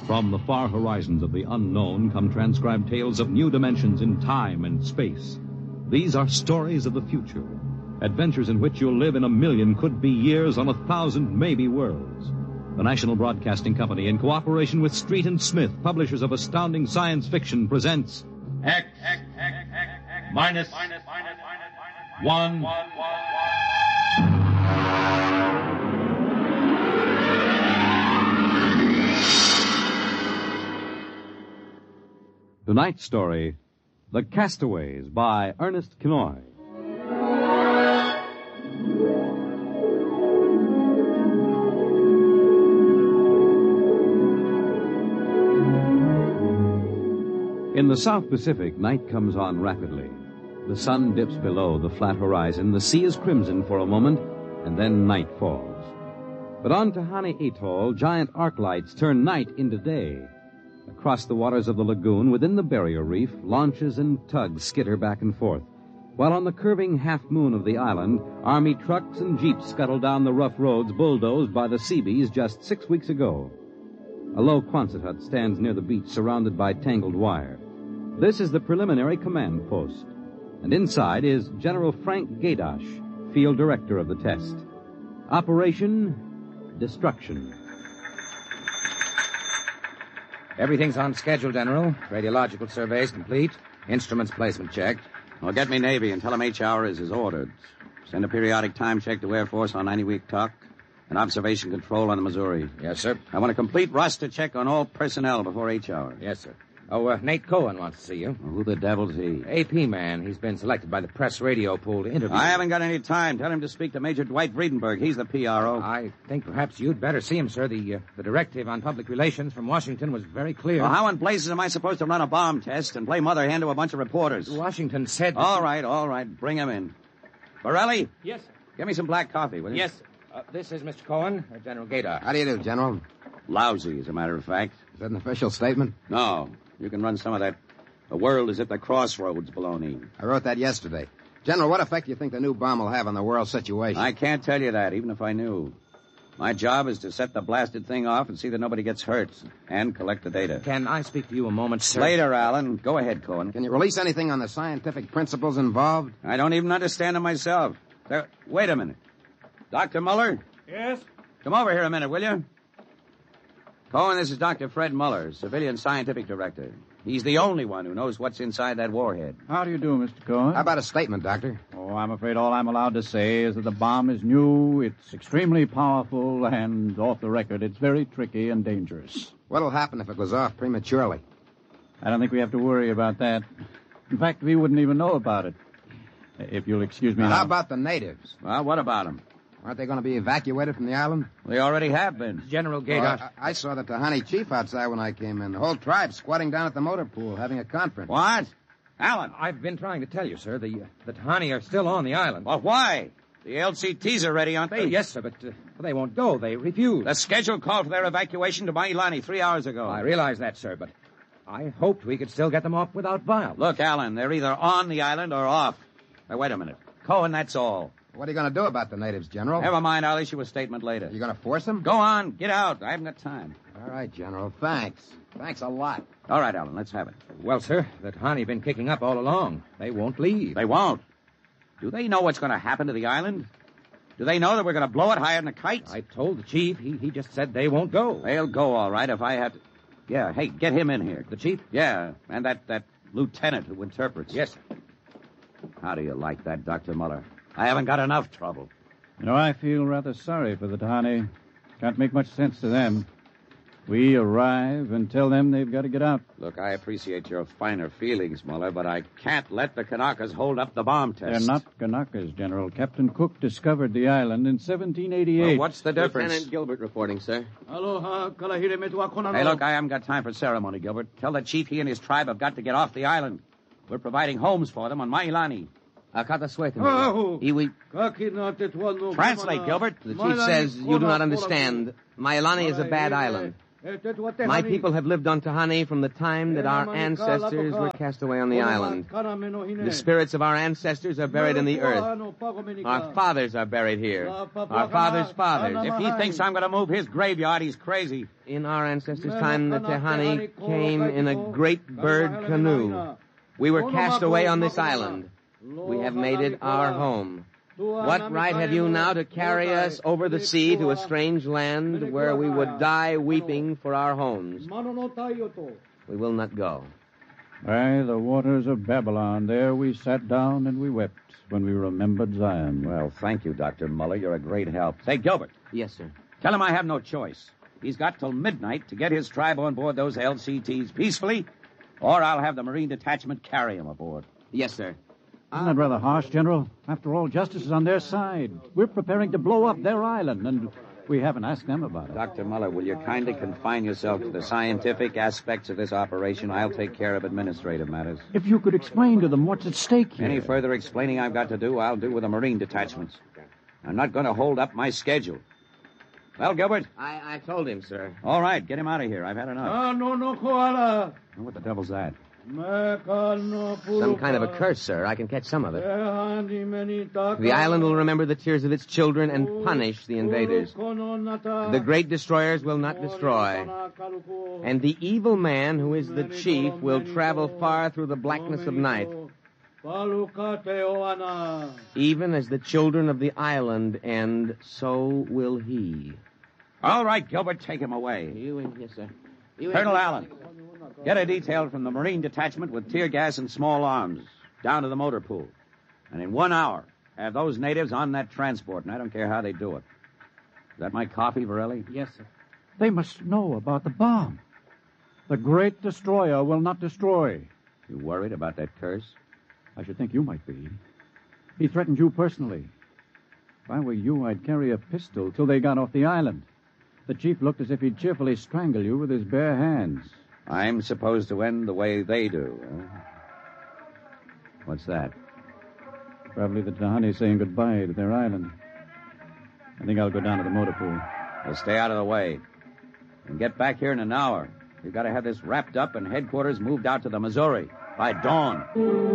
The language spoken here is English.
From the far horizons of the unknown come transcribed tales of new dimensions in time and space. These are stories of the future, adventures in which you'll live in 1,000,000 could-be years on 1,000 maybe worlds. The National Broadcasting Company, in cooperation with Street and Smith, publishers of astounding science fiction, presents X minus 1. Tonight's story, The Castaways, by Ernest Kinoy. In the South Pacific, night comes on rapidly. The sun dips below the flat horizon, the sea is crimson for a moment, and then night falls. But on Tahani Atoll, giant arc lights turn night into day. Across the waters of the lagoon, within the barrier reef, launches and tugs skitter back and forth, while on the curving half-moon of the island, army trucks and jeeps scuttle down the rough roads bulldozed by the Seabees just 6 weeks ago. A low Quonset hut stands near the beach, surrounded by tangled wire. This is the preliminary command post, and inside is General Frank Gaydosh, field director of the test. Operation Destruction. Everything's on schedule, General. Radiological surveys complete. Instruments placement checked. Well, get me Navy and tell them HR is as ordered. Send a periodic time check to Air Force on 90-week talk and observation control on the Missouri. Yes, sir. I want a complete roster check on all personnel before HR. Yes, sir. Oh, Nate Cohen wants to see you. Well, who the devil's he? AP man. He's been selected by the press radio pool to interview. I haven't got any time. Tell him to speak to Major Dwight Vredenberg. He's the PRO. I think perhaps you'd better see him, sir. The directive on public relations from Washington was very clear. Well, how in blazes am I supposed to run a bomb test and play mother hen to a bunch of reporters? Washington said... All right. Bring him in. Borelli? Yes, sir. Give me some black coffee, will you? Yes, sir. This is Mr. Cohen, General Gator. How do you do, General? Lousy, as a matter of fact. Is that an official statement? No. You can run some of that "the world is at the crossroads" baloney. I wrote that yesterday. General, what effect do you think the new bomb will have on the world situation? I can't tell you that, even if I knew. My job is to set the blasted thing off and see that nobody gets hurt, and collect the data. Can I speak to you a moment, sir? Later, Alan. Go ahead, Cohen. Can you release anything on the scientific principles involved? I don't even understand them myself. Wait a minute. Dr. Muller? Yes? Come over here a minute, will you? Cohen, this is Dr. Fred Muller, Civilian Scientific Director. He's the only one who knows what's inside that warhead. How do you do, Mr. Cohen? How about a statement, Doctor? Oh, I'm afraid all I'm allowed to say is that the bomb is new, it's extremely powerful, and off the record, it's very tricky and dangerous. What'll happen if it goes off prematurely? I don't think we have to worry about that. In fact, we wouldn't even know about it. If you'll excuse me now. How about the natives? Well, what about them? Aren't they going to be evacuated from the island? They already have been. General Gator. I saw the Tahani chief outside when I came in. The whole tribe squatting down at the motor pool having a conference. What? Alan. I've been trying to tell you, sir. The Tahani are still on the island. Well, why? The LCTs are ready, aren't they? Yes, sir, but they won't go. They refuse. The schedule called for their evacuation to Mailani 3 hours ago. I realize that, sir, but I hoped we could still get them off without violence. Look, Alan, they're either on the island or off. Now, wait a minute. Cohen, that's all. What are you going to do about the natives, General? Never mind. I'll issue a statement later. You going to force them? Go on. Get out. I haven't got time. All right, General. Thanks. Thanks a lot. All right, Alan. Let's have it. Well, sir, the Tahani been kicking up all along. They won't leave. They won't. Do they know what's going to happen to the island? Do they know that we're going to blow it higher than a kite? I told the chief. He just said they won't go. They'll go, all right, if I have to... Yeah, hey, get him in here. The chief? Yeah, and that lieutenant who interprets. Yes, sir. How do you like that, Dr. Muller? I haven't got enough trouble. You know, I feel rather sorry for the Tahani. Can't make much sense to them. We arrive and tell them they've got to get out. Look, I appreciate your finer feelings, Muller, but I can't let the Kanakas hold up the bomb test. They're not Kanakas, General. Captain Cook discovered the island in 1788. Well, what's the difference? Lieutenant Gilbert reporting, sir. Hey, look, I haven't got time for ceremony, Gilbert. Tell the chief he and his tribe have got to get off the island. We're providing homes for them on Mailani. Translate, Gilbert. The chief says you do not understand. Mailani is a bad island. My people have lived on Tahani from the time that our ancestors were cast away on the island. The spirits of our ancestors are buried in the earth. Our fathers are buried here. Our fathers' fathers. If he thinks I'm going to move his graveyard, he's crazy. In our ancestors' time, the Tahani came in a great bird canoe. We were cast away on this island. We have made it our home. What right have you now to carry us over the sea to a strange land where we would die weeping for our homes? We will not go. By the waters of Babylon, there we sat down and we wept when we remembered Zion. Well, thank you, Dr. Muller. You're a great help. Say, Gilbert, Yes, sir. tell him I have no choice. He's got till midnight to get his tribe on board those LCTs peacefully, or I'll have the Marine Detachment carry him aboard. Yes, sir. Isn't that rather harsh, General? After all, justice is on their side. We're preparing to blow up their island, and we haven't asked them about it. Dr. Muller, will you kindly confine yourself to the scientific aspects of this operation? I'll take care of administrative matters. If you could explain to them what's at stake here. Any further explaining I've got to do, I'll do with the Marine detachments. I'm not going to hold up my schedule. Well, Gilbert? I told him, sir. All right, get him out of here. I've had enough. What the devil's that? Some kind of a curse, sir. I can catch some of it. The island will remember the tears of its children and punish the invaders. The great destroyers will not destroy. And the evil man, who is the chief, will travel far through the blackness of night. Even as the children of the island end, so will he. All right, Gilbert, take him away. Yes, sir. Colonel Allen, get a detail from the Marine Detachment with tear gas and small arms down to the motor pool. And in 1 hour, have those natives on that transport, and I don't care how they do it. Is that my copy, Varelli? Yes, sir. They must know about the bomb. The great destroyer will not destroy. You worried about that curse? I should think you might be. He threatened you personally. If I were you, I'd carry a pistol till they got off the island. The chief looked as if he'd cheerfully strangle you with his bare hands. I'm supposed to end the way they do, huh? What's that? Probably the Tahani saying goodbye to their island. I think I'll go down to the motor pool. Well, stay out of the way. And get back here in an hour. We've got to have this wrapped up and headquarters moved out to the Missouri by dawn.